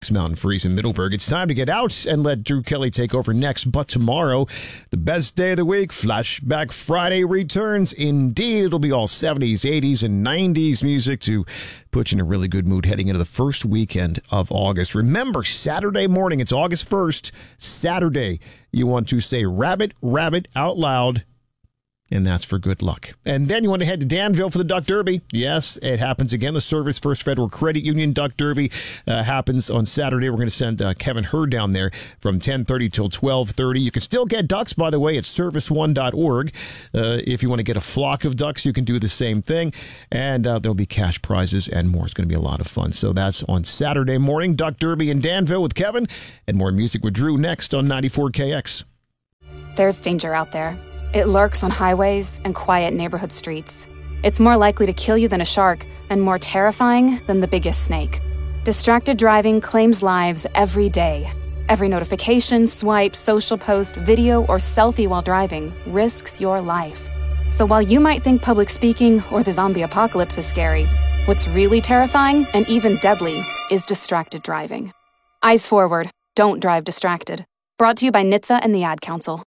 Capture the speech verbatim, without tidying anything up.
Mountain Freeze in Middleburg. It's time to get out and let Drew Kelly take over next. But tomorrow, the best day of the week, Flashback Friday returns. Indeed, it'll be all seventies, eighties, and nineties music to put you in a really good mood heading into the first weekend of August. Remember, Saturday morning, it's August first, Saturday, you want to say rabbit, rabbit out loud. And that's for good luck. And then you want to head to Danville for the Duck Derby. Yes, it happens again. The Service First Federal Credit Union Duck Derby uh, happens on Saturday. We're going to send uh, Kevin Hurd down there from ten thirty till twelve thirty. You can still get ducks, by the way, at service one dot org. Uh, if you want to get a flock of ducks, you can do the same thing. And uh, there'll be cash prizes and more. It's going to be a lot of fun. So that's on Saturday morning. Duck Derby in Danville with Kevin. And more music with Drew next on ninety-four K X. There's danger out there. It lurks on highways and quiet neighborhood streets. It's more likely to kill you than a shark, and more terrifying than the biggest snake. Distracted driving claims lives every day. Every notification, swipe, social post, video, or selfie while driving risks your life. So while you might think public speaking or the zombie apocalypse is scary, what's really terrifying and even deadly is distracted driving. Eyes forward. Don't drive distracted. Brought to you by N H T S A and the Ad Council.